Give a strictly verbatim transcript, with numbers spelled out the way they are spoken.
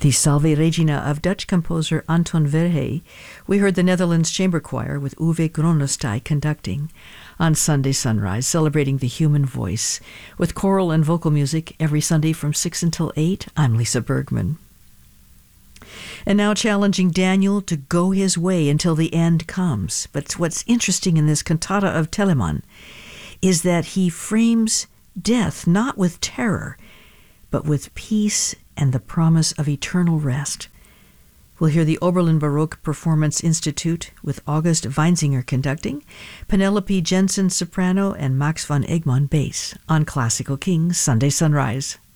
The Salve Regina of Dutch composer Anton Verhey, we heard the Netherlands Chamber Choir with Uwe Gronestij conducting on Sunday Sunrise, celebrating the human voice. With choral and vocal music every Sunday from six until eight, I'm Lisa Bergman. And now challenging Daniel to go his way until the end comes. But what's interesting in this cantata of Telemann is that he frames death not with terror, but with peace and the promise of eternal rest. We'll hear the Oberlin Baroque Performance Institute with August Weinzinger conducting, Penelope Jensen soprano, and Max von Egmont bass on Classical Kings Sunday Sunrise.